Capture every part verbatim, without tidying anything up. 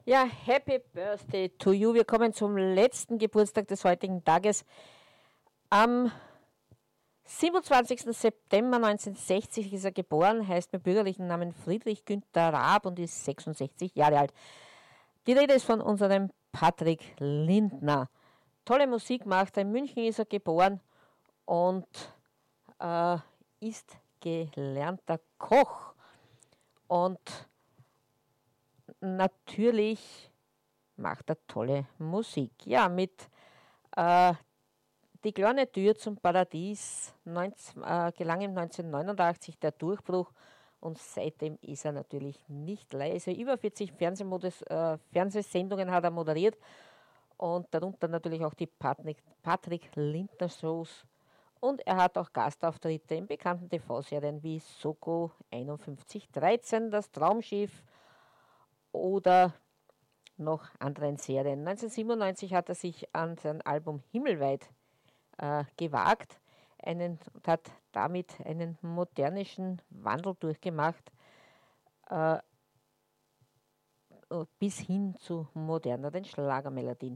Ja, Happy Birthday to you. Wir kommen zum letzten Geburtstag des heutigen Tages. Am siebenundzwanzigsten September neunzehnhundertsechzig ist er geboren, heißt mit bürgerlichen Namen Friedrich Günther Raab und ist sechsundsechzig Jahre alt. Die Rede ist von unserem Patrick Lindner. Tolle Musik macht er. In München ist er geboren und äh, ist gelernter Koch. Und natürlich macht er tolle Musik. Ja, mit äh, Die kleine Tür zum Paradies neunzehn, äh, gelang ihm neunzehnhundertneunundachtzig der Durchbruch und seitdem ist er natürlich nicht leise. Über vierzig Fernsehmodes, äh, Fernsehsendungen hat er moderiert und darunter natürlich auch die Patrick, Patrick Lindner Shows. Und er hat auch Gastauftritte in bekannten T V-Serien wie Soko einundfünfzig dreizehn, Das Traumschiff oder noch anderen Serien. neunzehnhundertsiebenundneunzig hat er sich an sein Album Himmelweit äh, gewagt einen, und hat damit einen modernischen Wandel durchgemacht äh, bis hin zu moderneren Schlagermelodien.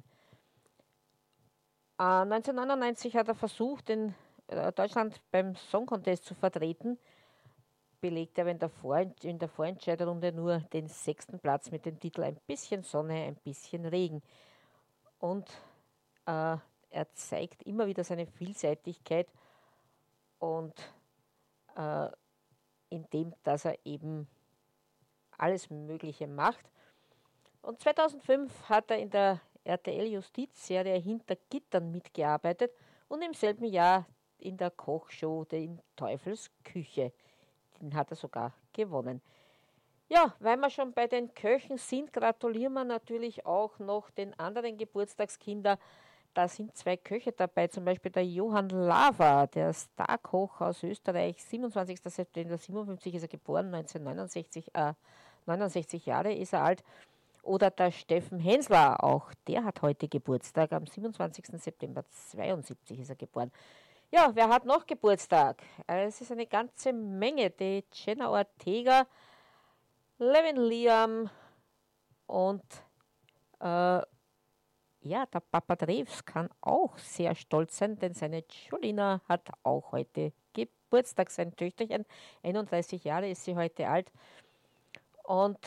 Äh, neunzehnhundertneunundneunzig hat er versucht, in äh, Deutschland beim Song Contest zu vertreten, belegte aber in der, Vor in der Vorentscheiderunde nur den sechsten Platz mit dem Titel Ein bisschen Sonne, ein bisschen Regen. Und äh, er zeigt immer wieder seine Vielseitigkeit und äh, indem, dass er eben alles Mögliche macht. Und zweitausendfünf hat er in der R T L-Justizserie Hinter Gittern mitgearbeitet und im selben Jahr in der Kochshow Den Teufels Küche. Den hat er sogar gewonnen. Ja, weil wir schon bei den Köchen sind, gratulieren wir natürlich auch noch den anderen Geburtstagskindern. Da sind zwei Köche dabei, zum Beispiel der Johann Lafer, der Starkoch aus Österreich, siebenundzwanzigsten September siebenundfünfzig ist er geboren, neunzehnhundertneunundsechzig, äh, neunundsechzig Jahre ist er alt. Oder der Steffen Hensler, auch der hat heute Geburtstag, am siebenundzwanzigsten September zweiundsiebzig ist er geboren. Ja, wer hat noch Geburtstag? Es ist eine ganze Menge. Die Jenna Ortega, Levin Liam und äh, ja, der Papa Drews kann auch sehr stolz sein, denn seine Julina hat auch heute Geburtstag, sein Töchterchen. einunddreißig Jahre ist sie heute alt. Und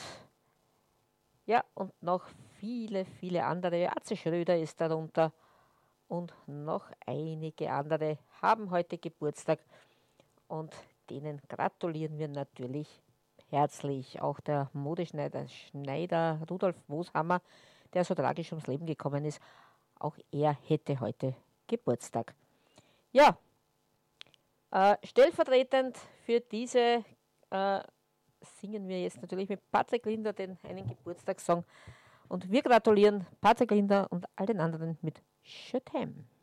ja, und noch viele, viele andere. Atze Schröder ist darunter. Und noch einige andere haben heute Geburtstag und denen gratulieren wir natürlich herzlich. Auch der Modeschneider Schneider Rudolf Moshammer, der so tragisch ums Leben gekommen ist, auch er hätte heute Geburtstag. Ja, äh, stellvertretend für diese äh, singen wir jetzt natürlich mit Patrick Lindner den einen Geburtstagssong und wir gratulieren Patrick Lindner und all den anderen mit Je t'aime.